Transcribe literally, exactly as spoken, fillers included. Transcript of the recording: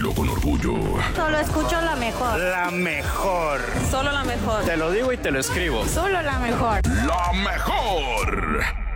Dilo con orgullo. Solo escucho la mejor. La mejor. Solo la mejor. Te lo digo y te lo escribo. Solo la mejor. La mejor.